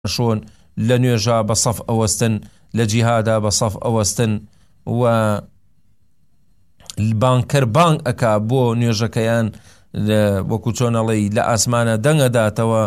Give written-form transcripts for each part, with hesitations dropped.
شۆن لە نوێژە بە سەف ئەوەستن، لە جیهادا بە سەف ئەوەستن و بانکەر بانگ ئەکا بۆ نوێژەکەیان وەکو چۆنەڵی لە ئاسمانە دەنگەداتەوە،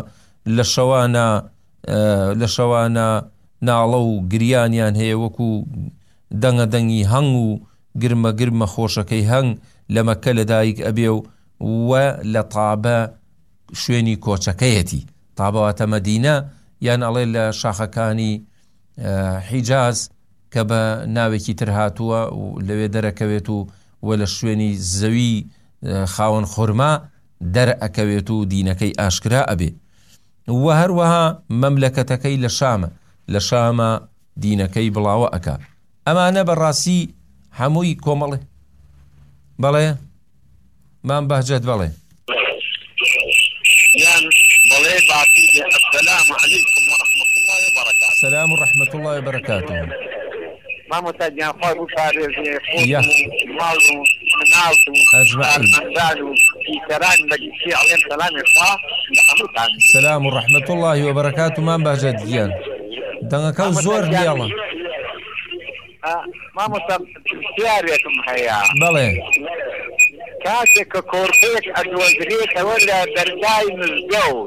لە شەوانە ناڵە و گریانیان هەیە وەکو دەنگە دەنگی هەنگ و گرمە گرمە خۆشەکەی هەنگ لە مەکە لەدایک ئەبێ و لە تابە شوێنی کۆچەکەیەتی. تابەواتە مەدینە یان ئەڵێ لە شاخەکانی حیجاز کە بە ناوێکی تر هاتووە و لەوێ دەرەکەوێت و لە شوێنی زەوی خاوەن خورما دەرئەکەوێت و دینەکەی ئاشکرا ئەبێ. و هەروەها مەملەکەتەکەی لە شامە، لە شامە دینەکەی بڵاوە ئەکا. ئەمانە بەڕاستی هەمووی کۆمەڵێ بەڵێ مام بەهجەت بەڵێ السلام عليكم ورحمة الله وبركاته. السلام ورحمة الله وبركاته. ما متجان خالو فارزي يا مالو منالتو أجمعين. منالو في كران مجلسي عليهم سلام إخوة. السلام ورحمة الله وبركاته. مام بهجت جيان دنگەکە زۆر دیاڵە. ما متجاريكم هيا بەڵێ كاتك كوربيك الوزريك ولا درجاي مزجوج.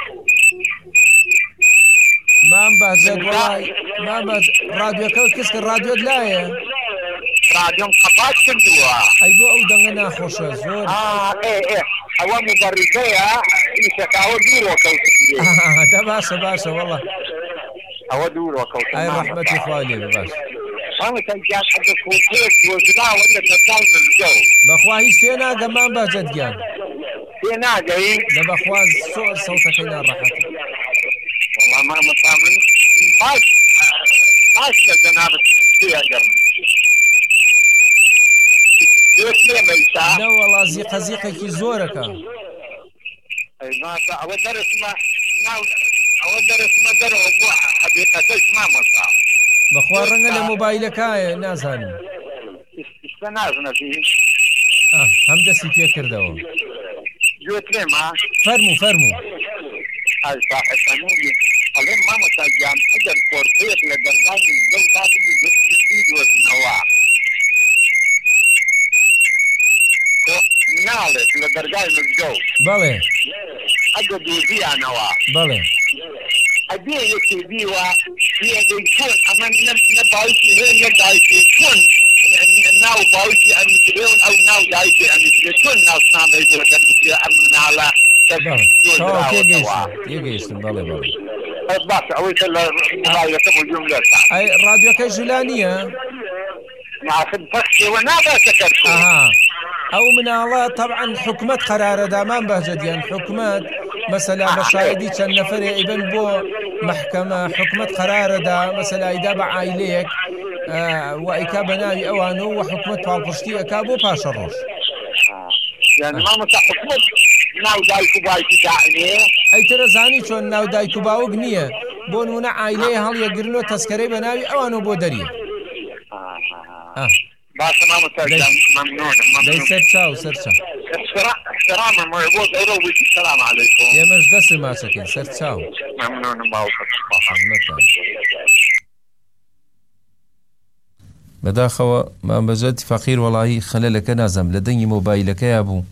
مام بهجت والله مام بهجت راديوەکە کەسکە رادیۆت لایە راديو قطعت كردوها ئەی بۆ ئەو دەنگە ناخۆشە زۆر. ايه ئەوە مبەرزەیە ئیشەکەوە دوورەوە کەوتنی. تا باشە باشە وەڵڵا ئەوە دوورەوە کەوتنی. ئای ڕەحمەتی خوا لێبێ باش. مامەتەجان حەگە کوربێک دۆزراوە لە دەرگای مزگەوت. بەخوا هیچ پێ ناگەم مام بەهجەت گیان، پێ ناگەی لە بەخوا زۆر سەوتەکەی ناڕەحەتە. والله مامەتا من باش لە جەنابەت پێگەم دوێت لێمەیسا نەوەڵا زیقە زیقێکی زۆرەکە. ماسا ئەوە دەرسمە ناو ئەوە دەرسمە دەرەوە بۆ حەقیقەتەش مامەسا. بەخوا ڕەنگە لە مۆبایلەکایە نازانم. ئیشتە نازنەتی هەم دەستی پێ کردەوە. دوێت لێمە فەرموو فەرموو. ئای ساحەتەنووی ئەڵێم مامەساجان ئەگەر کۆرپەیەک لە دەرگای مزگەوت تاکە بیدۆزنەوە ناڵێت لە دەرگای مزگەوت بەڵێ ئەگە دۆزیانەوە بەڵێ ئەبێ یەکێ بیوە پێدەی چۆن ئەمە نە باوکی هەیە نە دایکی چۆن ناو باوکی ئەمیترێون ئەو ناو دایکی ئەمیترێ چۆن ناوسنامەی بۆ دەربکرێ ئەم مناڵە تێگەیشتم. بەڵێ بەڵێ باش ئەوەی کە لە مۆبایلەکەم و جوم لەسا ئەی رادیۆکەی ژولانیە ناخد بەخشەوە ناباتە کەرد. ئەو مناڵە طبعا حکومت قەرارەدامان بەهجەتیان حکومت مەسەلا بە شایدی چەند نەفەرێ ئیبن بۆ محکەمە حکومت قەرارەدا مەسەلا ئیدا بە عایلەیەک و ئەیکا بە ناوی ئەوانە و حکومت پاڵپشتی ئەکا بۆ پاشە ڕۆژ. يعني مامەسا حکومت ناو دایک و باوکی داعینێ ئەیترە زانی چۆن ناو دایک و باوک نییە بۆ نمونە عایلەیە هەڵیەگرنەوە تەسکەرەی بە ناوی ئەوانەوە بۆ دەریە. باشە مامەساجان مەمنونم دەی سەرچاو سەرچاو احترامم بۆ گەورە وێتی سەلام عەلەیکم. ئێمەش دەستم ماچەکەین سەرچاو. مەمنونم باوکە بەداخەوە مامبەجەتی فەقیر وەڵاهی خەلەلەکە نازەم لە دەنگی مۆبایلەکەیە بوو.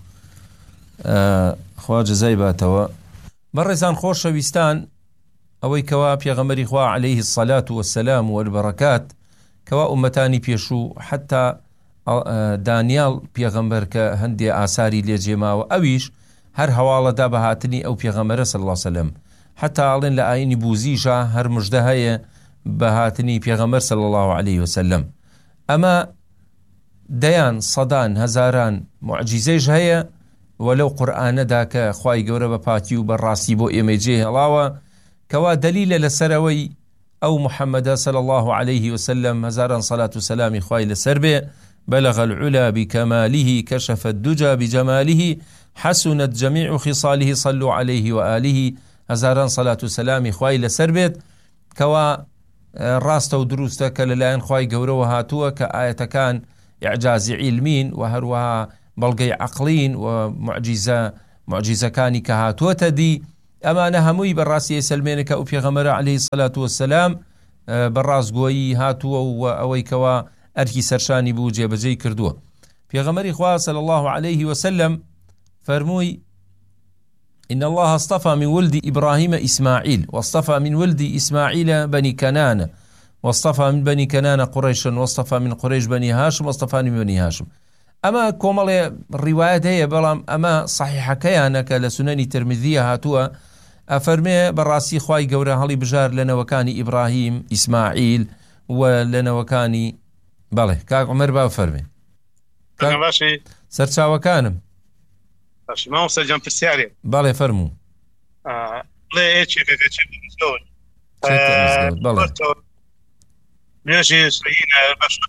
خوا جەزای باتەوە. بەڕێزان خۆشەویستان، ئەوەی کەوا پێغەمبەری خوا عەلەیهی السەلات وەسسەلام وەلبەڕەکات کەوا ئومەتانی پێشوو حتا دانیال پێغەمبەر کە هەندێ ئاساری لێجێماوە ئەویش هەر هەواڵەدا بە هاتنی ئەو پێغەمبەرە صلی الله علیه وسلم حتا ئاڵێن لە ئاینی بوزیژە هەر مژدە هەیە بە هاتنی پێغەمبەر صلی الله علیه وسلم. ئەمە دەیان سەدان هەزاران معجیزەیش هەیە وەلەو قورئانەدا کە خوای گەورە بە پاکی و بەڕاستی بۆ ئێمە جێ هێڵاوە کەوا دەلیلە لەسەرەوەی ئەو محەممەدە صلی الله عليه وسلم هەزاران سەلات و سەلامی خوای لەسەر بێ بلغ العلا بكماله كشف الدجى بجماله حسنت جميع خصاله صلوا عليه وآله هزاران صلاة وسلام خواي لسر بيت كوا راستە و دروستە کە لەلایەن خوای گەورەوە هاتووە کە ئاەتەکان ئیعجازی عیلمین و هەروەها بەڵگەی عەقلین و معجیزەکانی کە هاتووەتە دی ئەمانە هەمووی بەڕاستی سلمێنێکە و پێغەمبەر عەلەیهی سەلات وەسەلام بەڕاستگۆیی هاتووە و ئەوەی کەوا ئەرکی سەرشانی بوو جێبەجێی کردووە. پێغەمبەری خوا صلی الله عليه وسلم فەرمووی إن الله اصطفى من ولد إبراهيم إسماعيل واصطفى من ولد إسماعيل بني كنانة واصطفى من بني كنانة قريشا واصطفى من قريش بني هاشم واصطفى من بني هاشم. أما كومالي الروايات هي بلام أما صحيحة كيانك لسنن ترمذي هاتوا أفرمي براسي خواي قورا هالي بجار لنا وكاني إبراهيم إسماعيل ولنا وكاني بله كاك عمر باب فرمي باشي سرچا وكانم باشي ما وصل جنب السيارة بله فرمو لا ايش مزود بله ماشي سينا باش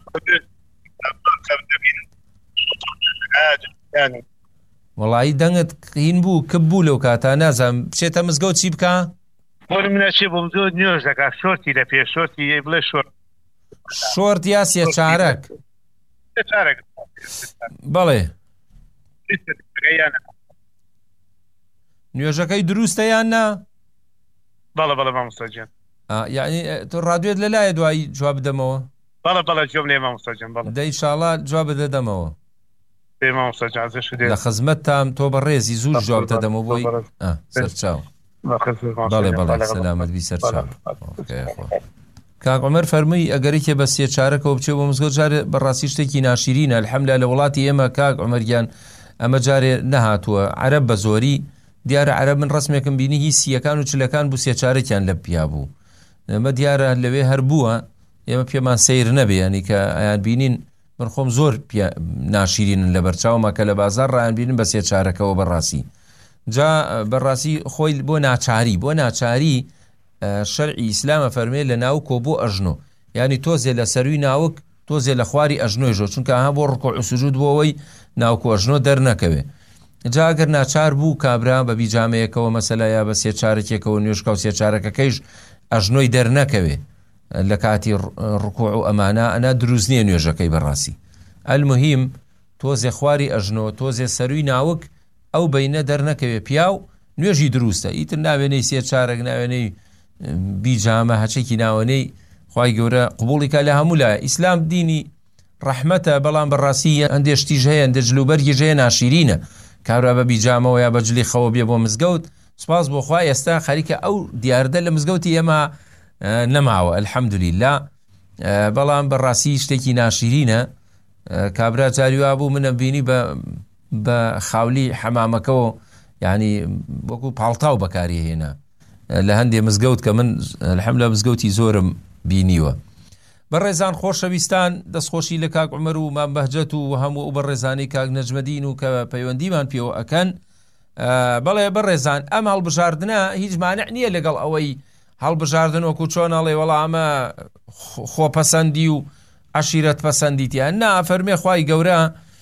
يعني والله دەنگت هین بوو کە بوو لەو کاتە نازانم بچێتە مزگەوت چی بکە؟ مناچێ بۆم زۆر نوێژ دەکات شۆرتی لە پێش شۆرتی بڵێ شۆرت یا سێچارەک بەڵێ نوێژەکەی دروستە یان نا؟ بەڵێ بەڵێ مامۆستاجان یعنی تۆ ڕادوێت لەلایە دوایی جواب بدەمەوە؟ بەڵێ بەڵێ جواب لێ مامۆستاجان بەڵێ دە ئینشاڵڵا جواب بدەدەمەوە لە خزمەتتان تۆ بە ڕێزی زوو جواب دەدەمەوە بۆی سەرچاو بەڵێ بەڵێ سەلامەت بی سەرچاو. کاک عومەر فەرمووی ئەگەرێکێ بە سێ چارەکەەوە بچێ بۆ مزگەوت جارێ بەڕاستی شتێکی ناشرینە الحەمدوللا لە وڵاتی ئێمە کاک عومەرگیان ئەمە جارێ نەهاتووە عەرەب بە زۆری دیارە عەرەب من ڕسمێکم بینی هی سیەکان و چلەکان بوو سێ چارەکیان لە پیا بوو ئەمە دیارە لەوێ هەر بووە ئێمە پێمان سەیر نەبێ ینی کە ئایان بینین من خۆم زۆر ناشرینن لە بەرچاومە کە لە بازار ڕایان بینن بە سێ چارەکەەوە بەڕاستی جا بەڕاستی خۆی بۆ ناچاری شەرعی ئیسلامە فەرمێ لە ناو کۆ بۆ ئەژنۆ ینی تۆزێ لە سەروی ناوک تۆزێ لە خواری ئەژنۆیژۆ چونکە ها بۆ ڕکوع و سوجود بۆەوەی ناوکۆ ئەژنۆ دەرنەکەوێ جا ئەگەر ناچار بوو کابرا بە بیجامەیەکەوە مەسەلا یا بە سێ چارەکێکەوە نوێژکە و سێ چارەکەکەیش ئەژنۆی دەرنەکەوێ لە کاتی ڕکوع و ئەمانە ئەنا دروست نییە نوێژەکەی بەڕاستی المهم تۆزێ خواری ئەژنۆ تۆزێ سەروی ناوک ئەو بەینە دەرنەکەوێ پیاو نوێژی دروستە ئیتر ناوێنەی سێ چارەک ناوێنەی بیجامە هەچێکی ناوەنەی خوای گەورە قبوڵیکە لە هەموو لایە ئیسلام دینی ڕەحمەتە بەڵام بەڕاستی هەندێشتیش هەیە هەندێک جلوبەرگیش هەیە ناشرینە کابرا بە بیجامەوە یا بە جلی خەوە بێ بۆ مزگەوت سپاس بۆ خوای ئێستا خەریکە ئەو دیاردە لە مزگەوتی ئێمە نەماوە الحەمدوللیلا بەڵام بەڕاستی شتێکی ناشرینە کابرا جاریوا بوو منە بینی بە خاولی حەمامەکەەوە ینی وەکو پاڵتاو بەکاری هێنا لە هەندێ مزگەوت کە من الحەمدوللا مزگەوتی زۆرم بینیوە. بەڕێزان خۆشەویستان دەستخۆشی لە کاک عومەر و مام بەهجەت و هەموو و بەڕێزانی کاک نەجمەدین و کە پەیوەندیمان پێوە ئەکەن بەڵێ بەڕێزان ئەم هەڵبژاردنە هیچ مانع نییە لەگەڵ ئەوەی هەڵبژاردن وەکو چۆنەڵێ وەڵامە خۆپەسەندی و عەشیرەت پەسەندیتیان نا فەرمێ خوای گەورە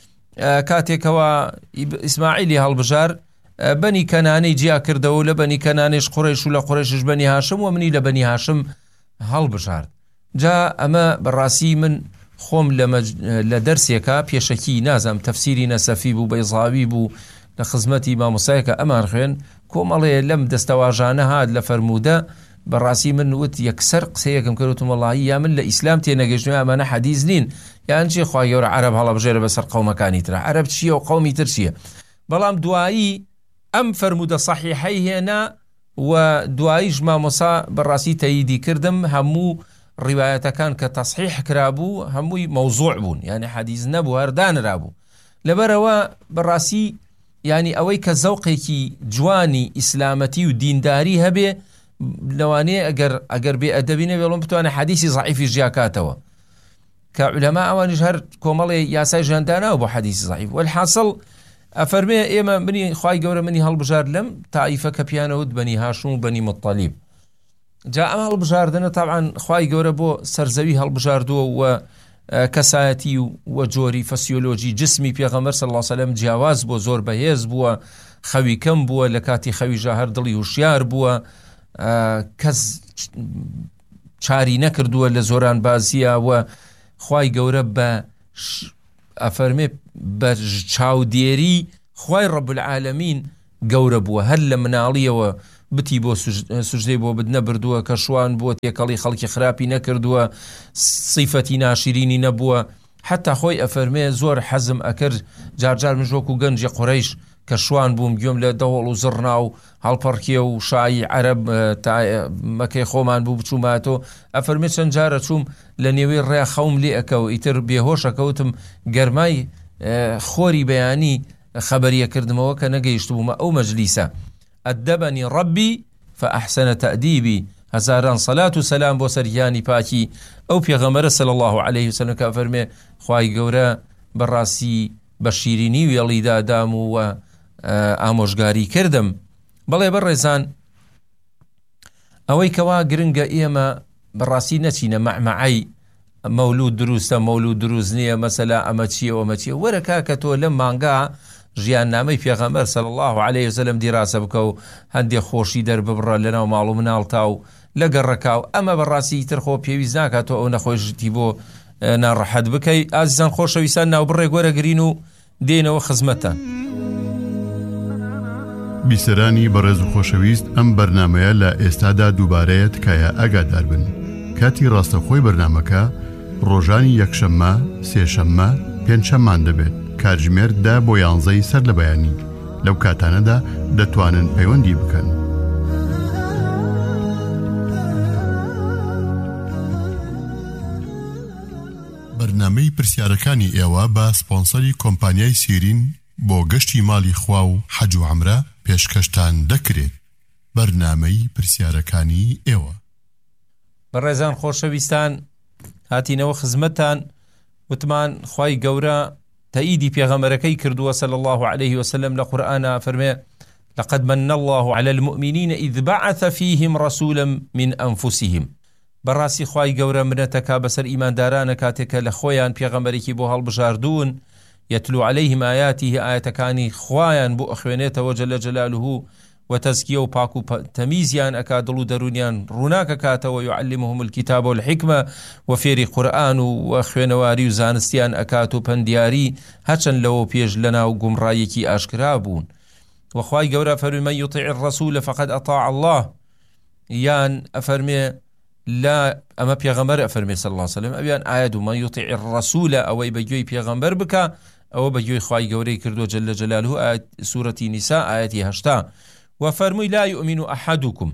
کاتێکەوە ئیسماعیلی هەڵبژار بەنی کەنانەی جیا کردەوە لە بەنی کەنانێش قوڕیش و لە قوڕیشش بەنی هاشم و منی لە بەنی هاشم هەڵبژارد جا ئەمە بەڕاستی من خۆم لە دەرسێکە پێشەکی نازم تەفسیری نەسەفی بوو بەیزاوی بوو لە خزمەتی مامۆسایەکە ئەمان خوێن کۆمەڵێ لەم دەستەواژانە هات لە فەرموودە بەڕاستی من وت یەکسەر قسەیەکم کردوتم وەڵاهی یا من لە ئیسلام تێنەگەیشتنەوە ئەمانە حەدیث نین یان چی خوای گەورە عەرەب هەڵەبژێرە بەسەر قەومەکانی ترە عەرەب چییە و قەومی تر چییە بەڵام دوایی ئەم فەرموودە سەحیحەی هێنا و دواییش مامۆسا بەڕاستی تەییدی کردم هەموو ڕیوایەتەکان کە تەصحیح کرابوو هەمووی مەوزوع بوون یعنی حەدیث نەبوو هەردانرا بوو لەبەرەوە بەڕاستی ینی ئەوەی کە زەوقێکی جوانی ئیسلامەتی و دینداری هەبێ لەوانەیە ئەگەر بێ ئەدەبینە وێڵم بتوانێت حەدیثی زەعیفی ژیاکاتەوە کە عولەما ئەوانیش هەر کۆمەڵێ یاسای ژانداناوە بۆ حەدیثی زەعیف والحاصل ئەفەرمێ ئێمە منی خوای گەورە منی هەڵبژار لەم تائیفە کە پیانەوت بەنی هاشم و بەنی مطەلیب جا ئەم هەڵبژاردنە تاعاً خوای گەورە بۆ سەرزەوی هەڵبژاردووە و کەسایەتی و جۆری فەسیۆلۆجی جسمی پێغەمبەر صلی الله علیه و سلم جیاواز بۆ زۆر بەهێز بووە خەوی کەم بووە لە کاتی خەویژە هەر دڵی هوشیار بووە کەس چاری نەکردووە لە زۆران بازیە و خوای گەورە بە ئەفەرمێ بە چاودێری خوای ڕەب العالەمین گەورە بووە هەر لە مناڵیەوە بتی بۆ سوژدەی بۆ بدنە بردووە کە شوان بۆ تێکەڵی خەڵکی خراپی نەکردووە سیفەتی ناشرینی نەبووە حتا خۆی ئەفەرمێ زۆر حەزم ئەکرد جارجار من وەکو گەنجی قوڕەیش کە شوان بووم گوێم لە دەوڵ و زڕنا و هەڵپەڕکێ و شایی عەرەب مەکەی خۆمان بوو بچووماتۆ ئەفەرمێ چەند جارە چووم لە نێوەی ڕێ خەوم لێ ئەکەو ئیتر بێهۆشەکەوتم گەرمای خۆری بەیانی خەبەریەکردمەوە کە نەگەیشت بوومە ئەو مەجلیسە ئەدەبەنی ڕەبی فەئەحسەنە تەئدیبی هەزاران سەلات و سەلام بۆ سەرگیانی پاکی ئەو پێغەمبەرە صلی الله عليه وسلم کە ئەفەرمێ خوای گەورە بەڕاستی بە شیرینی وێڵیدا دام و ئامۆژگاری کردم. بەڵێ بەڕێزان ئەوەی کەوا گرنگە ئێمە بەڕاستی نەچینە مەعمەعەی مەولود دروستە مەولود دروست نییە مەسەلا ئەمە چییە ئەمە چییە وەرە کاکە تۆ لەم مانگا ژیان نامەی پێغەمبەر صلی الله عليه وسلم دیراسە بکە و هەندێک خۆشی دەرببڕە لەناو ماڵ و مناڵتا و لە گەڕەکاو ئەمە بەڕاستی تر خۆ پێویست ناکاتەوە ئەو نەخۆشتی بۆ ناڕەحەت بکەی. ئازیزان خۆشەویستان ناوبڕێ گۆرەگرین و دێنەوە خزمەتە. بیسەرانی بەڕێز و خۆشەویست ئەم بەرنامەیە لە ئێستادا دووبارەیە تکایە ئاگادار بن. کاتی ڕاستەخۆی بەرنامەکە ڕۆژانی یەکشەممە، سێشەممە، پێنجشەممان دەبێت. کاتژمێر 10 بۆ 11 سەر لە بەیانی. لەو کاتانەدا دەتوانن پەیوەندی بکەن. بەرنامەی پرسیارەکانی ئێوە بە سپۆنسەری کۆمپانیای سیرین بۆ گەشتی ماڵی خوا و حەج و عەمرە پێشکەشتان دەکرێت. بەرنامەی پرسیارەکانی ئێوە. بەڕێزان خۆشەویستان هاتینەوە خزمەتان وتمان خوای گەورە تەئیدی پێغەمبەرەکەی کردووە صلی الله عليه وسلم لە قورئانە فەرمێ لقد من الله على المؤمنين إذ بعث فيهم رسولا من أنفسهم. بەڕاستی خوای گەورە منەتەکە بەسەر ئیماندارانە کاتێکە لە خۆیان پێغەمبەرێکی بۆ هەڵبژاردوون يتلو عليهم آياته آياتەکانی خوایان بۆ ئەخوێنێتەوە جل جلاله وتزكية وباكو تميزيان أكادلو درونيان روناك كاتا ويعلمهم الكتاب والحكمة وفيري قرآن وخوينواري وزانستيان أكاتو پندياري هچن لو بيج لنا وقمرايكي أشكرابون. وخواي قورا فرمي من يطيع الرسول فقد أطاع الله يان أفرمي لا أما بيغمبر أفرمي صلى الله عليه وسلم أبيان آيات من يطيع الرسول أو بيجوي بيغمبر بك أو بيجوي خواي قوري كردو جل جلاله آيات سورة نساء آياتي 8 وفرمي لا يؤمن أحدكم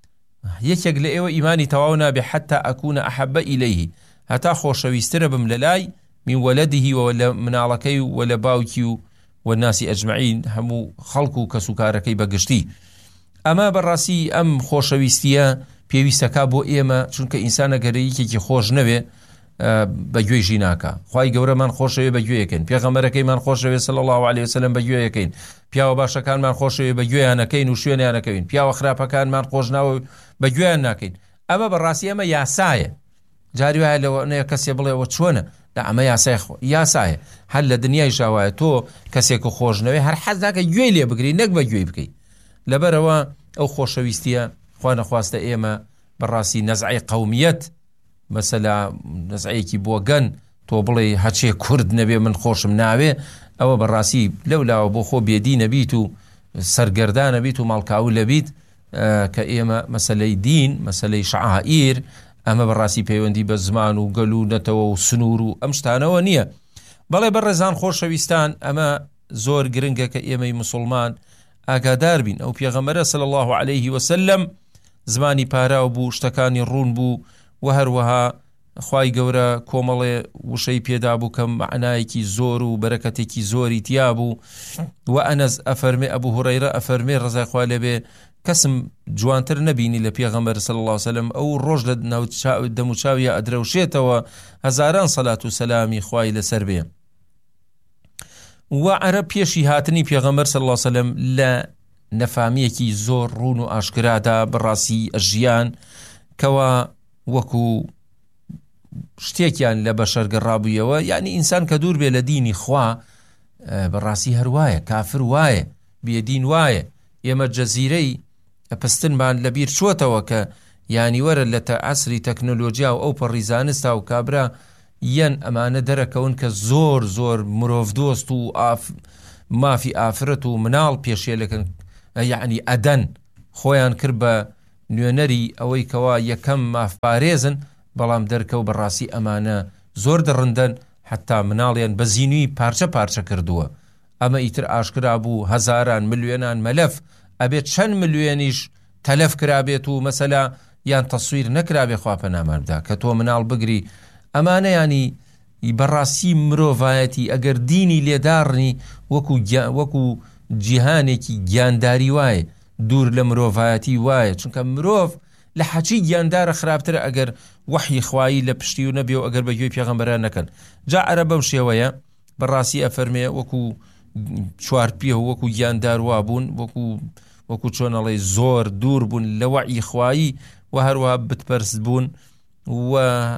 يكيق لأيوة إيماني تواونا بحتى أكون أحب إليه هتا خوشويستر بمللاي من ولده ولا منالكي ولا باوكي والناس أجمعين همو خلقو كسكاركي بقشتي. أما براسي أم خوشويستيا پێویستەکە بۆ ئێمە چونکە ئینسانە گەرەیەکێکی خۆش نەوێ بەگوێژی ناکە. خوای گەورەمان خۆشەوێ بەگوێیەکەین، پێغەمبەرەکەیمان خۆشەوێ صلی الله عليه وسلم بەگوێیەکەین، پیاوە باشەکانمان خۆشەوێ بەگوێیانەکەین و شوێنیانەکەوین، پیاوە خراپەکانمان خۆش ناوە بەگوێیان ناکەین. ئەمە بەڕاستی ئەمە یاسایە. جاری وایە لەوەنەیە کەسێ بڵێەوە چۆنە دا ئەمە یاسایە هەر لە دنیای ژاوایە تۆ کەسێک و خۆشنەوێ هەر حەز ناکە گوێی لێ بگری نەک بەگوێی بکەیت. لەبەرەوە ئەو خۆشەویستیە خوا نەخواستە ئێمە بەڕاستی نەزعی قەومیەت مەسەلا نەزعەیەکی بۆگەن تۆ بڵێ هەچێ کورد نەبێ من خۆشم ناوێ ئەوە بەڕاستی لەولاوە بۆ خۆ بێدی نەبیت و سەرگەردان نەبیت و ماڵکاو لەبیت کە ئێمە مەسەلەی دین مەسەلەی شعائیر ئەمە بەڕاستی پەیوەندی بە زمان و گەلوونەتەوە و سنوور و ئەم شتانەوە نییە. بەڵێ بەڕێزان خۆشەویستان ئەمە زۆر گرنگە کە ئێمەی موسڵمان ئاگادار بین. ئەو پێغەمبەرە صلی الله عليه وسلم زمانی پاراو بوو، شتەکانی ڕوون بوو و هەروەها خوای گەورە کۆمەڵێ وشەی پێدا بوو کە معنایەکی زۆر و بەرەکەتێکی زۆری تیا بوو. و ئەنەس ئەفەرمێ ئەبوو هورەیرە ئەفەرمێ ڕەزای خوا لێبێ کەسم جوانتر نەبینی لە پێغەمبەر صلی الله عليه وسلم ئەو ڕۆژ لە دەموچاویە ئەدرەوشێتەوە هەزاران سەلات و سەلامی خوای لەسەر بێ. و عەرەب پێشی هاتنی پێغەمبەر صلی الله عليه وسلم لە نەفامیەکی زۆر ڕوون و ئاشکرادا بەڕاستی ئەژیان کەوا وەکو شتێکیان لە بەشەر گەڕابوویەوە، یعنی ئینسان کە دوور بێ لە دینی خوا بەڕاستی هەروایە کافر وایە بێدین وایە. ئێمە جەزیرەی پستنمان لەبیر چۆتەوە کە یانی وەرە لە عەسری تەکنۆلۆژیا و ئەو پەڕیزانستا و کابرا یەن ئەمانە دەرەکەون کە زۆر زۆر مرۆڤ دۆست و مافی ئافرەت و مناڵ پێشێلەکەن، یعنی ئەدەن خۆیان کرد بە نوێنەری ئەوەی کەوا یەکەم مافپارێزن بەڵام دەرکەوت بەڕاستی ئەمانە زۆر دڕندن حتا مناڵیان بە زینوی پارچە پارچە کردووە ئەمە ئیتر ئاشکرا بوو هەزاران ملیۆنان مەلەف ئەبێت چەند ملیۆنیش تەلەف کرابێت و مەسەلا یان تەسویر نەکرابێ خوا پەناماندا کە تۆ مناڵ بگری ئەمانە ینی بەڕاستی مرۆڤایەتی ئەگەر دینی لێداڕنی وەکو جیهانێکی گیانداری وایە دوور لە مرۆڤایەتی وایە چونکە مرۆڤ لە حەچی گیاندارە خراپترە ئەگەر وحی خوایی لە پشتی و نەبێ و ئەگەر بەگوێی پێغەمبەران نەکەن جا عەرە بەم شێوەیە بەڕاستی ئەفەرمێ وەکو چوارپیە و وەکو گیاندار وابوون وەکو چۆنەڵێ زۆر دوور بوون لە وحی خوایی و هەروەها بتپەرست بوون و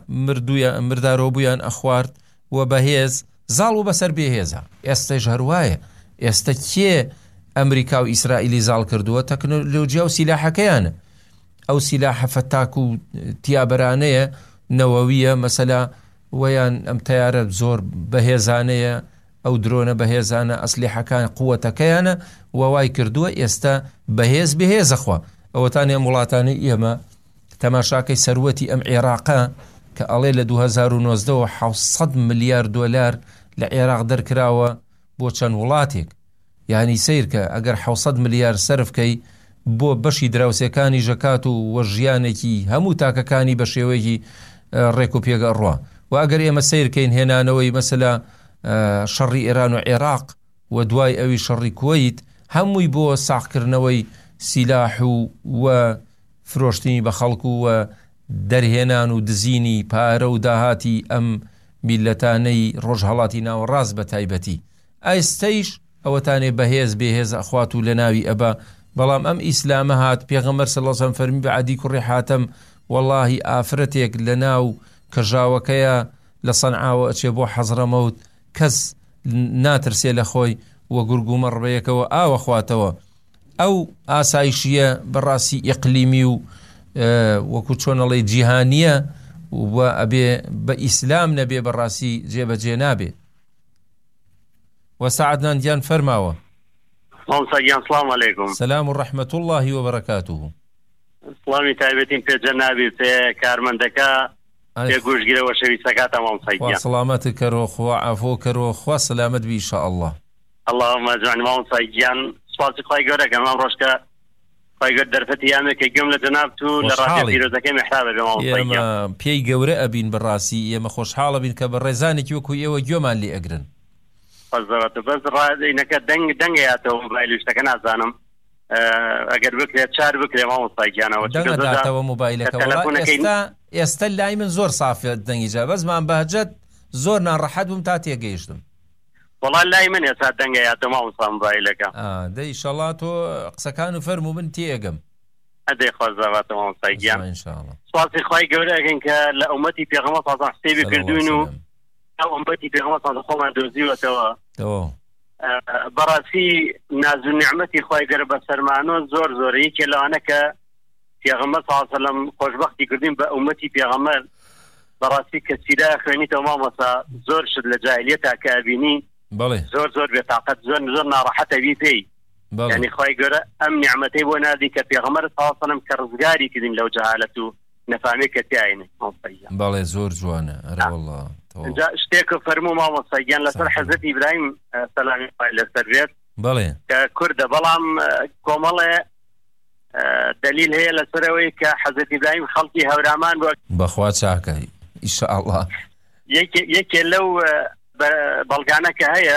مردارۆ بوویان ئەخوارد و بەهێز زاڵ و بەسەر بێهێزە ئێستەش هەروایە ئێستا کێ ئەمریکا و ئیسرائیلی زاڵ کردووە تەکنۆلۆجیا و سیلاحەکەیانە ئەو سیلاحە فەتاک و تیابەرانەیە نەوەویە مەسەلا وەیان ئەم تەیارە زۆر بەهێزانەیە ئەو درۆنە بەهێزانە ئەسلیحەکان قووەتەکەیانە وەوای کردووە ئێستا بەهێزە خوا ئەوەتانێ وڵاتانی ئێمە تەماشاکەی سەروەتی ئەم عێراقا کە ئەڵێ لە 2019 700 ملیار دۆلار لە عێراق دەرکراوە بۆ چەند وڵاتێک یعنی سیر کە ئەگەر 700 ملیار سەرفکەی بۆ بەشی دراوسەکانی ژەکات و وەژیانێکی هەموو تاکەکانی بە شێوەیەکی ڕێک و پێگە ڕوا و ئەگەر ئێمە سیرکەین هێنانەوەی مەسەلا شەڕی ئێران و عێراق و دوای ئەوی شەڕی کوێیت هەمووی بۆ ساخکردنەوەی سیلاح و فرۆشتنی بە خەڵکو و دەرهێنان و دزینی پارە و داهاتی ئەم میلەتانەی ڕۆژهەڵاتی ناوەڕاست بە تایبەتی ئایستەیش ئەوەتانێ بەهێز بێهێز ئەخوات و لە ناوی ئەبا بەڵام ئەم ئیسلامە هات پێغەمبەر صلی الله علیه و سلم فەرمی بە عەدی کوڕی حاتەم وەڵڵاهی ئافرەتێک لە ناو کەژاوەکەیە لە سەنعاوە ئەچێ بۆ حەزڕەمەوت کەس ناترسێ لە خۆی وە گورگومە ڕبەیەکەوە ئاوە خواتەوە ئەو ئاسایشیە بەڕاستی ئیقلیمی و وەکو چۆنەڵێ جیهانیە و ئەبێ بە ئیسلام نەبێ بەڕاستی جێبەجێ نابێ وەسەعەدنان گیان فەرماوە سلام علیکم سلام و رحمة الله و بەرەکاتوه سلامی تایبەتین پێ جەنابی پێ کارمەندەکە پێ گوشتگیرەوە شەویستەکاتە مامۆستای سلامەت کەرۆ خوا عەفۆ کەرۆ خوا سلامت بی ئینشاءالله اللهم اجعلني مامۆستای گیان سپاسی خوای گەورەکە مام ڕۆژکە خوای گەورە دەرفەتی یامێکە گوێم لە جەنابت و لە ڕادیۆ پیرۆزەکەی میحرابە بێ مامۆستای گیان ئێمە پێی گەورە ئەبین بەڕاستی ئێمە خۆشحاڵە بین کە بە ڕێزانێکی وەکو ئێوە گوێمان لێ ئەگرن بەس ڕادینەکە دەنگەیاتەوە موبایلی شتەکە نازانم ئەگەر بکرێت چار بکرێ مامۆستای گیانەوە دەنگەداتەوە موبایلەکە ئێستا لای من زۆر سافێت دەنگیجا بەسمان بەهجەت زۆر ناڕەحەت بووم تا تێگەیشتم وەڵا لای من ئێستا دەنگەیاتەوە مامۆستا موبایلەکە دەی ئیشەڵڵا تۆ قسەکان و فەرموو من تێگەم ئەدەی خۆزەواتە مامۆستای گیان سپاسی خوای گەورە ئەگەن کە لە ئومەتی پێغەمبەر سازان حسێبی کردوین و ئەو ئومەتی پێغەمبەر سازان خۆمان دۆزیوەتەوە بەڕاستی ناز و نیعمەتی خوای گەورە بەسەرمانۆ زۆر زۆرە یەکێ لەوانە کە پێغەمبەر صلی الله علیه و سلم خۆشبەختی کردین بە ئومەتی پێغەمبەر بەڕاستی کە سیرا خوێنیتەوە مامۆستا زۆر شت لە جاهلیەتا کە ئەبینی زۆر بێتاقەت زۆر ناڕەحەتە بی پێی یعنی خوای گەورە ئەم نیعمەتەی بۆ نادی کە پێغەمبەر صلی الله علیه و سلم کە ڕزگاری کردین لەو جەهالەت و نەفامی کە تیاینێ بەڵێ زۆر جوانە ئەرە وەڵڵا اینجا شتێکە فەرموو مامۆستای گیان لەسەر حەزرەت ئیبراهیم سەلامی خوای لەسەر بێت کە کوردە بەڵام کۆمەڵێ دلیل هەیە لەسەرەوەی کە حەزرەت ئیبراهیم خەڵکی هەورامان بووە بەخوا چاکەی ئینشاءالله یەکێ لەو بەڵگانە کە هەیە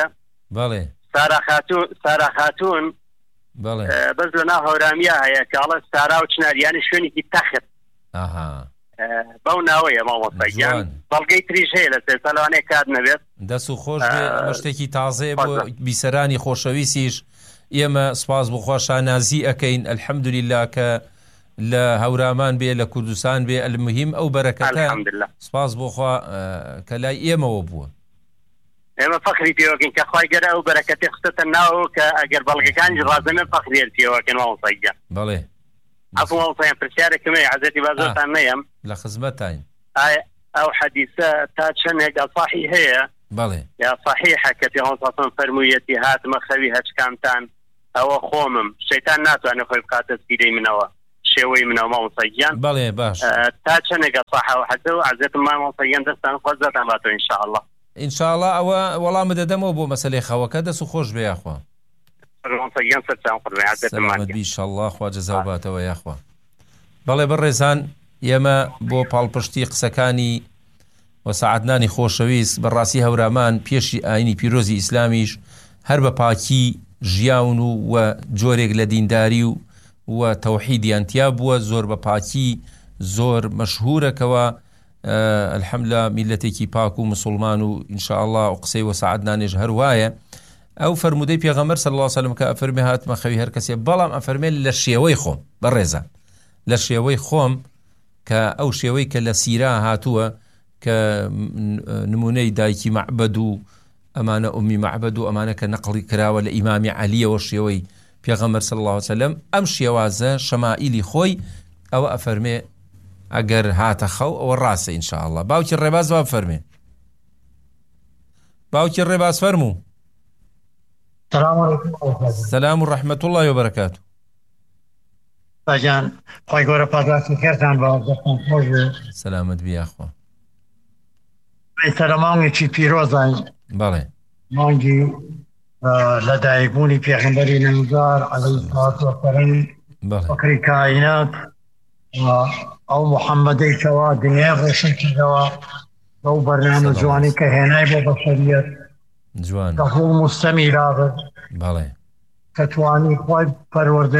سارا خاتون بەس لەناو هەورامیە هەیە کە ئەڵە سارا و چناریانی شوێنێکی تەخت بەو ناوەیە مامۆستای گیان بەڵگەی تریش هەیە لە سێسەلوانەیە کات نەبێت دەست و خۆش بێ شتێکی تازەیە بۆ بیسەرانی خۆشەویستیش ئێمە سپاس بۆخوا شانازی ئەەکەین ئەلحەمدولیلا کە لە هەورامان بێ لە کوردستان بێ المهم ئەو بەرەکەتە سپاس بۆخوا کە لای ئێمەوە بووە ئێمە فەخری پێوەکەین کە خوای گەورە ئەو بەرەکەتی خستە ناو کە ئەگەر بەڵگەکانی ڕازەمە فەخرێت پێوەکەن مامۆستای گیان بەڵێ عفو مامۆستایان پرسیارێکم هەیە حەزرەتی بازۆتان نەیەم لە خزمەتین ئەو حەدیثە تا چەندێک ئەصاحی هەیە بەڵێ یا صحیحە کە پێغەمبەر صلی الله علیه و سلم فەرموویەتی هاتمە خەوی هەچکانتان ئەوە خۆمم شەیتان ناتوانێت خۆی بکاتە سیرەی منەوە شێوەی منەوە مامۆستاگیان بەڵێ باش تا چەندێکە صحە و حەزە و عەزێتم مامۆستاگیان دەستان خۆزاتان باتەوە ئینشاءالله ئینشاءالله ئەوە وەڵامە دەدەمەوە بۆ مەسەلەی خەوەکە دەست و خۆش بێ یاخوا مامۆستاگیان سەرچاوم قوربان عەزێتم سەلامەت بی ئینشاءالله خوا جەزا باتەوە یاخوا بەڵێ بەڕێزان ئێمە بۆ پاڵپشتی قسەکانی وەسەعەدنانی خۆشەویست بەڕاستی هەورامان پێشی ئاینی پیرۆزی ئیسلامیش هەر بە پاکی ژیاون و جۆرێک لە دینداری و تەوحیدیان تیا بووە زۆر بە پاکی زۆر مەشهورەکەوە الحەمدلە میلەتێکی پاک و مسلمان و ئینشاءالله و قسەی وەسەعەدنانیش هەر وایە ئەو فەرمودەی پێغەمبەر صلی الله علیه وسلم کە ئەفەرمێ هاتمە خەوی هەر کەسێ بەڵام ئەفەرمێ لە شێوەی خۆم بەڕێزان لە شێوەی خۆم کە ئەو شێوەی کە لە سیرا هاتووە کە نمونەی دایکی مەعبەد و ئەمانە ئومی مەعبەد و ئەمانە کە نەقڵی کراوە لە ئیمامی عەلیەوە شێوەی پێغەمبەر صلی الله علیه وسلم ئەم شێوازە شەمائیلی خۆی ئەوە ئەفەرمێ ئەگەر هاتە خەو ئەوە ڕاستە ئینشاءالله باوکی ڕێباز وا بفەرمێ باوکی ڕێباز فەرموو سلام و ڕەحمەت الله وبەرەکاتوه باجان خۆی گەورە پاداشتی خێرتان بە دەستان خۆش بێ سەلامەت بی یاخوا سەرە مانگێکی پیرۆزای بەڵێ مانگی لەدایکبوونی پێغەمبەری نەمزار عەلەیهی سەڵات وەسەلام فەکری کائینات ئەو محەممەدەی کەوا دنیای ڕۆشن کردەوە بەو بەرنامە جوانی کە هێنای بۆ بەشەریەت جوان دەخۆ مستەمی رابێت بەڵێ کەتوانی خۆی پەروەردە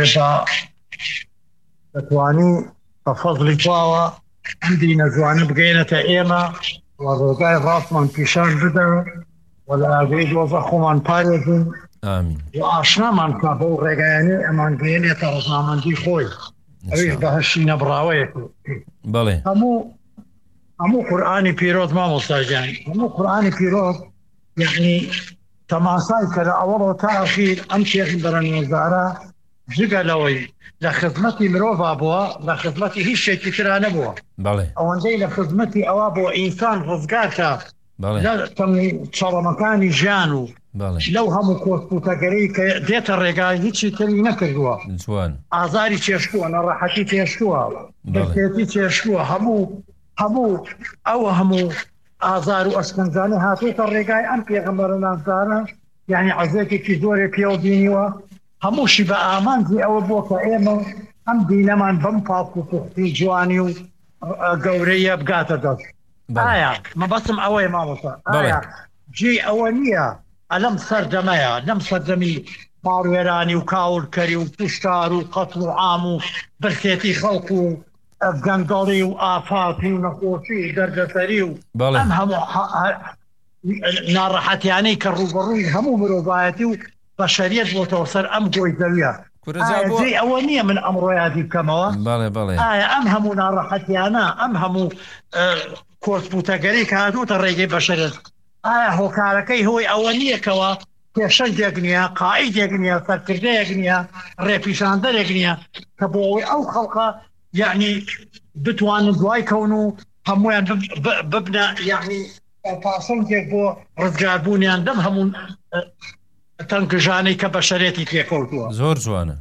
دەتوانی بە فەزلی خواوە ئەم دینە جوانە بگەینەتە ئێمە و ڕێگای ڕاستمان پیشان بدەوێت و لە ئاگری دۆزە خۆمان پارێزین ئامین و ئاشنامان کا بەو ڕێگایانەی ئەمان گەێنێتە ڕەزامەندی خۆی ئەویش بەهەشتی نەبراوەیەک بەڵێ هەموو قورئانی پیرۆز مامۆستاجان هەموو قورئانی پیرۆز یعنی تەماسای کە لە ئەوەڵەوە تا ئەخیر ئەم پێغەمبەرە نوێژدارە جگە لەوەی لە خزمەتی مرۆڤ بووە لە خزمەتی هیچ شتێکی ترا نەبووە ئەوەندەی لە خزمەتی ئەوە بۆ ئینسان ڕزگارکە لە چەڵەمەکانی ژیان و لەو هەموو کۆسپوتەگەری کە دێتە ڕێگای هیچی تری نەکردووە ئازاری چێشتووە نەڕەحەتی چێشتووە بەرکێتی چێشتووە هەموو ئەوە هەموو ئازار و ئەشکەنجانە هاتووەتە ڕێگای ئەم پێغەمبەرە نازدارە یعنی عەزێتێکی زۆرێ پێوە بینیوە هەمووشی بە ئامانجی ئەوە بۆ کە ئێمە ئەم دینەمان بەم پاک و پوختی جوانی و گەورەیە بگاتە دەست ئایا مەبەستم ئەوەیە مامۆستا ئایا جێ ئەوە نییە ئەلەم سەردەمەیە لەم سەردەمی پاڕوێرانی و کاولکەری و پشتار و قەتڵ و عام و برسێتی خەڵک و گەنگەڵی و ئافاتی و نەخۆشی و دەردەسەری و ئەم هەموو ناڕەحەتیانەی کە ڕوبەڕووی هەموو مرۆڤایەتی و بەشەریەت بۆتەوە سەر ئەم گۆی زەویە ئەوە نییە من ئەمڕۆ یادی بکەمەوە ئایا ئەم هەموو ناڕەحەتیانە ئەم هەموو کۆسپوتەگەری کە هاتووتە ڕێگەی بەشەریەت ئایا هۆکارەکەی هۆی ئەوە نییەکەوە پێشەنگێک نییە قائیدێک نییە سەرکردەیەک نییە ڕێپیشاندەرێک نییە کە بۆ ئەوەی ئەو خەڵقە یعنی بتوانن دوای کەون و هەمویان ببنە یعنی پاسەندێک بۆ ڕزگاربوونیان دەم هەموو تەنگژانەی کە بەشەرێتی تێکەوتووە زۆر جوانە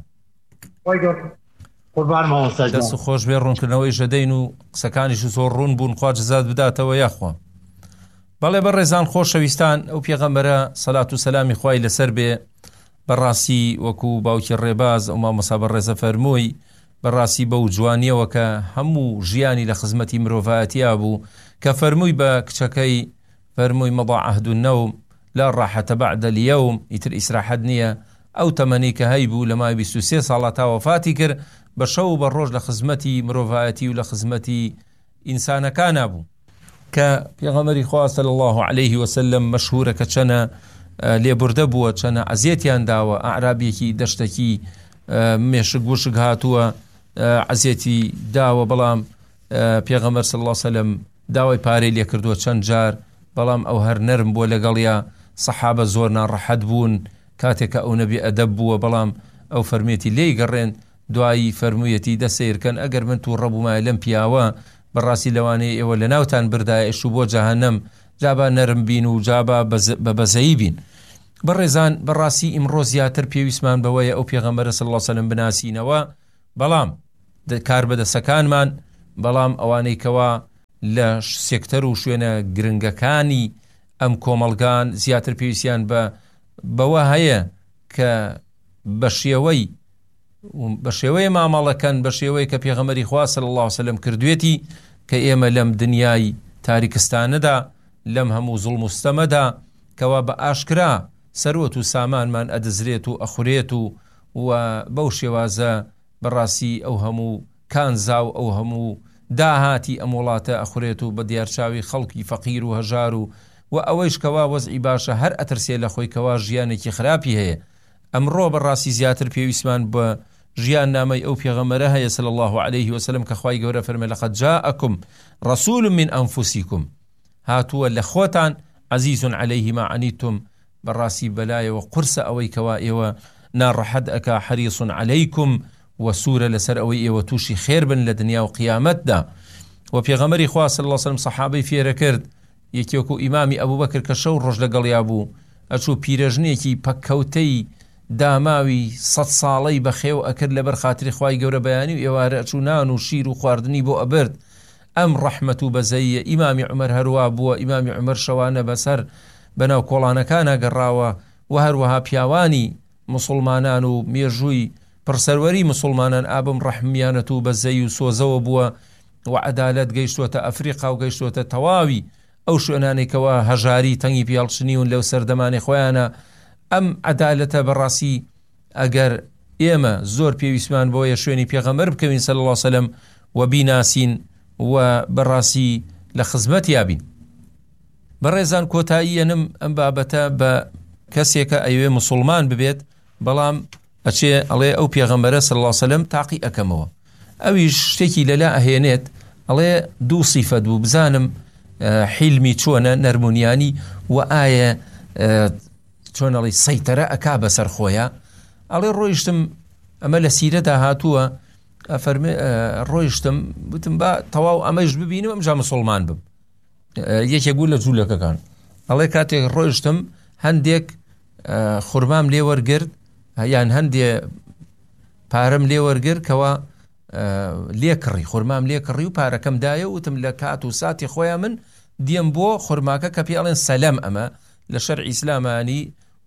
دەست و خۆش بێ ڕوونکردنەوەی ژەدەین و قسەکانیش زۆر ڕوون بوون خوا جەزات بداتەوە یاخوا بەڵێ بەڕێزان خۆشەویستان ئەو پێغەمبەرە سەلات و سەلامی خوای لەسەر بێ بەڕاستی وەکو باوکی ڕێباز ئەو مامۆستا بەڕێزە فەرمووی بەڕاستی بەو جوانیەوە کە هەموو ژیانی لە خزمەتی مرۆڤایەتیا بوو کە فەرمووی بە کچەکەی فەرمووی مەضى عهد النوم لا راحة بعد اليوم ئیتر ئیسراحەت نییە ئەو تەمەنی کە هەیبوو لە مای 23 ساڵە تا وەفاتی کرد بە شەو بە ڕۆژ لە خزمەتی مرۆڤایەتی و لە خزمەتی ئینسانەکانە بوو کە پێغەمبەری خوا صلی الله عليه وسلم مەشهورە کە چەنە لێبوردە بووە چەنە عەزیەتیان داوە ئەعرابیەکی دەشتێکی مێشک گوشک هاتووە عەزیەتی داوە بەڵام پێغەمبەر صلی الله عليه وسلم داوای پارەی لێ کردووە چەند جار بەڵام ئەو هەر نەرم بووە لەگەڵیا سەحابە زۆر ناڕەحەت بوون کاتێکە ئەو نەبی ئەدەب بووە بەڵام ئەو فەرمێتی لێی گەڕێن دوایی فەرموویەتی دەسەیرکەن ئەگەر من توو ڕەبوومایە لەم پیاوە بەڕاستی لەوانەیە ئێوە لە ناوتان بردایە ئێش و بۆ جەهەنەم جابا نەرم بین و جابا بە بەزەیی بین بەڕێزان بەڕاستی ئیمڕۆ زیاتر پێویستمان بەوەیە ئەو پێغەمبەرە صلی الله علیه وسلم بناسینەوە، بەڵام کاربەدەستەکانمان، بەڵام ئەوانەی کەوا لە سێکتەر و شوێنە گرنگەکانی ئەم کۆمەڵگان زیاتر پێویستیان بەوە هەیە کە بە شێوەی مامەڵەکەن، بە شێوەی کە پێغەمبەری خوا صلی الله علیه وسلم کردوێتی کە ئێمە لەم دنیای تاریکستانەدا، لەم هەموو زوڵم و ستەمەدا کەوا بە ئاشکرا سەروەت و سامانمان ئەدەزرێت و ئەخورێت و بەو شێوازە بەڕاستی ئەو هەموو کانزا و ئەو هەموو داهاتی ئەم وڵاتە ئەخورێت و بە دیارچاوی خەڵکی فەقیر و هەژار و ئەوەیش کەوا وەزعی باشە هەر ئەترسێ لە خۆی کەوا ژیانێکی خراپی هەیە. ئەمڕۆ بەڕاستی زیاتر پێویستمان بە ژیان نامەی ئەو پێغەمبەرە هەیە صلی الله عليه وسلم کە خوای گەورە فەرمێ لەقەد جاءەکم رەسوول من ئەنفوسیکم، هاتووە لە خۆتان عەزیز عەلەیه ما عنیتم، بەڕاستی بەلایەوە قورسە ئەوەی کەوا ئێوە ناڕەحەت ئەکا، حەریص عەلەیکم و سوورە لەسەر ئەوەی ئێوە تووشی خێر بن لە دنیا و قیامەتدا. و پێغەمبەری خوا صلی الله علیه وسلم سەحابەی فێرە کرد، یەکێک و ئیمامی ئەبوبەکر کە شەو ڕۆژ لەگەڵیا بوو، ئەچوو پیرەژنێکی پەککەوتەی داماوی 100 ساڵەی بەخێو ئەکرد لەبەر خاتری خوای گەورە بەیانی و ئێوارە ئەچوو نان و شیر و خواردنی بۆ ئەبرد. ئەم ڕەحمەت و بەزەیە ئیمامی عومەر هەروە بووە، ئیمامی عومەر شەوانە بەسەر بەناو کۆڵانەکانە گەڕاوە و هەروەها پیاوانی مسلمانان و مێژووی پرسەروەری مسلمانان ئابم ڕەحمیانەت و بەزەی و سۆزەوە بووە و عەدالەت گەیشتووەتە ئەفریقا و گەیشتووەتە تەواوی ئەو شوێنانێکەوە هەژاری تەنگی پیاڵچنیون لەو سەردەمانی خۆیانە. ئەم عەدالەتە بەڕاستی ئەگەر ئێمە زۆر پێویستمان بۆیە شوێنی پێغەمبەر بکەوین صلی الله علیه وسلم و بیناسین و بەڕاستی لە خزمەت یابین. بەڕێزان کۆتاییەنم ئەم بابەتە بە کەسێکە ئەوێ مسلمان ببێت، بەڵام ئەچێ ئەڵێ ئەو پێغەمبەرە صلی الله علیه وسلم تاقی ئەکەمەوە، ئەویش شتێکی لەلا ئەهێنێت، ئەڵێ دوو صیفەت بوو بزانم حیلمی چۆنە نەرمونیانی و ئایا چۆنەڵی سەیتەرە ئەکا بەسەر خۆیە. ئەڵێ ڕۆیشتم، ئەمە لە سیرەدا هاتووە، ڕۆیشتم وتم با تەواو ئەمەش ببینم ئەمجا مسلمان بم. یەکێک بوو لە جوولەکەکان، ئەڵێ کاتێک ڕۆیشتم هەندێک خورمام لێ وەرگرت، یان هەندێ پارەم لێ وەرگرت کەوا لێکڕی، خورمام لێکڕی و پارەکەم دایە، وتم لە کات و ساتی خۆیان من دیم بۆ خورماکە کە پێڵێن سەلەم، ئەمە لە شەرعی ئیسلامانی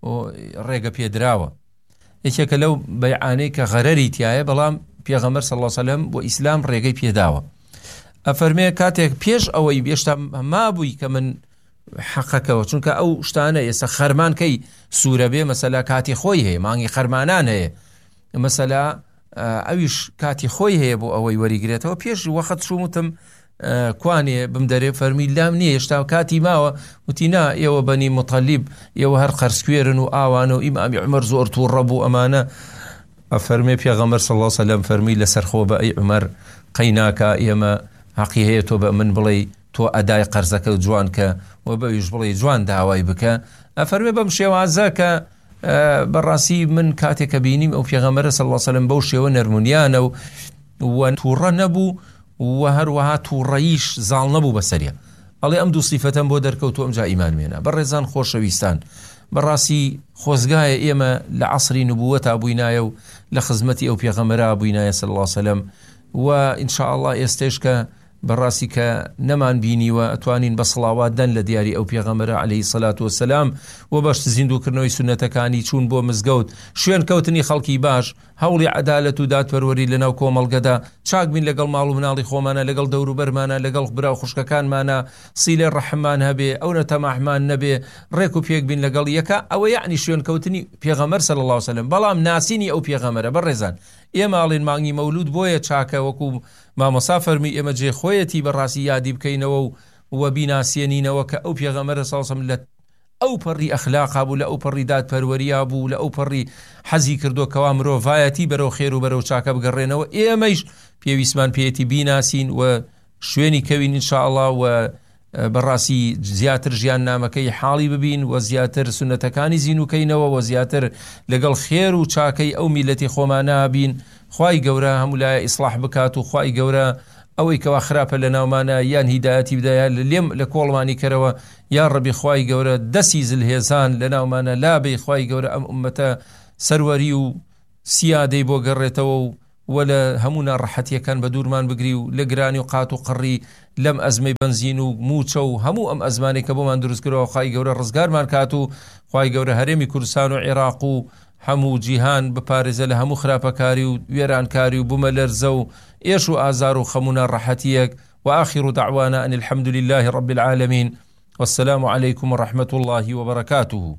ڕێگە پێدراوە. یەکێکە لەو بەیعانەی کە غەرەری تایە، بەڵام پێغەمبەر صلی الله علیه وسلم بۆ ئیسلام ڕێگەی پێداوە. ئەفەرمێ کاتێک پێش ئەوەی بێشتا مابووی کە من حەقەکەوە، چونکە ئەو شتانە ئێستا خەرمانکەی سوورە بێ، مەسەلا کاتی خۆی هەیە، مانگی خەرمانان هەیە، مەسەلا ئەویش کاتی خۆی هەیە بۆ ئەوەی وەریگرێتەوە. پێش وەخت شومتم کوانێ بم دەرێ، فەرمی لام نییە هێشتا کاتی ماوە، وتی نا ئێوە بەنی متەلیب ئێوە هەر قەرزکوێرن و ئاوانە و ئیمامی عومەر زۆر تووڕە بوو ئەمانە. ئەفەرمێ پێغەمبەر صلی الله علیه وسلم فەرمی لەسەر خۆ بە ئەی عومەر قەیناکە، ئێمە حەقی هەیە تۆ بە من بڵێ تۆ ئەدای قەرزەکە جوان کە و بەویش بڵێ جوان داوای بکە. ئەفەرمێ بەم شێوازە کە بەڕاستی من کاتێکە بینیم ئەو پێغەمبەرە صلی الله علیه وسلم بەو شێوە نەرمونیانە و تووڕە نەبوو و هەروەها تووڕەییش زاڵ نەبوو بەسەریە. ئەڵێ ئەم دوو صیفەتەم بۆ دەرکەوتووە ئەمجا ئیمان مێنە. بەڕێزان خۆشەویستان، بەڕاستی خۆزگایە ئێمە لە عەسری نبووەتا بووینایە و لە خزمەتی ئەو پێغەمبەرە بووینایە صلی الله علیه وسلم، و ئینشاء الله ئێستش کە بەڕاستی کە نەمان بینیوە ئەتوانین بە سڵاوات دەن لە دیاری ئەو پێغەمبەرە عەلەیهی سەلات وەسەلام و بەشت زیندووکردنەوەی سونەتەکانی چوون بۆ مزگەوت، شوێن کەوتنی خەڵکی باش، هەوڵی عەدالەت و دادپەروەری لەناو کۆمەڵگەدا، چاک بین لەگەڵ ماڵ و مناڵی خۆمانە، لەگەڵ دەور و بەرمانە، لەگەڵ برا و خوشکەکانمانە، سیلێ ڕەحممان هەبێ، ئەو نەتەماحمان نەبێ، ڕێک و پێک بین لەگەڵ یەکە. ئەوە یعنی شوێن کەوتنی پێغەمبەر صلی الله علیه وسلم، بەڵام ناسینی ئەو پێغەمبەرە. بەڕێزان ئێمە ئاڵێن مانگی مەولود بۆیە چاکە، وەکو مامۆستا فەرمی ئێمە جێ خۆیەتی بەڕاستی یادی بکەینەوە و بیناسیێنینەوە کە ئەو پێغەمبەرە صلی الله علیه وسلم لە ئەو پەڕی ئەخلاقا بوو، لە ئەو پەڕی دادپەروەریە بوو، لە ئەو پەڕی حەزی کردو کەوا مرۆڤایەتی بەرەو خێر و بەرەو چاکە بگەڕێنەوە. ئێمەش پێویستمان پێیەتی بیناسین و شوێنی کەوین ئینشاء الله و بەڕاستی زیاتر ژیان نامەکەی حاڵی ببین و زیاتر سونەتەکانی زینوکەینەوە و زیاتر لەگەڵ خێر و چاکەی ئەو میلەتی خۆمانە بین. خوای گەورە هەموو لایە ئیسلاح بکات و خوای گەورە ئەوەی کەوا خراپە لە ناومانە یان هیدایەتی بدایە لێم لە کۆڵمانی کەرەوە یا ڕەبی خوای گەورە دەستی زلهێزان لە ناومانە لابێ خوای گەورە ئەم ئومەتە سەروەری و سیادەی بۆ گەڕێتەوە و لە هەموو ناڕەحەتیەکان بە دوورمان بگری و لە گرانی و قات و قڕی لەم ئەزمەی بنزین و موچە و هەموو ئەم ئەزمانی کە بۆمان دروستکرەوە خوای گەورە ڕزگارمان کات و خوای گەورە هەرێمی کوردستان و عێراق و هەموو جیهان بپارێزە لە هەموو خراپەکاری و وێرانکاری و بوومە لەرزە و ئێش و ئازار و خەموو ناڕەحەتیەک وآخر دعوانا أن الحمد لله رب العالمين والسلام عليكم ورحمة الله وبركاته.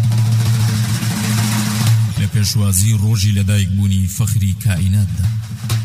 لە پێشوازی ڕۆژی لەدایکبوونی فەخری کائیناتدا